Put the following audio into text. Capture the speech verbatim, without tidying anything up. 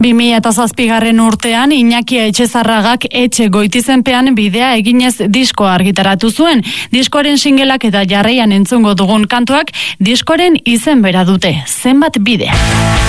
bi mila zazpigarren urtean Iñaki Etxezarragak etxe Goitizenpean bidea eginez diskoa argitaratu zuen. Diskoaren singelak eta jarraian entzungo dugun kantuak diskoaren izen bera dute. Zenbat bide.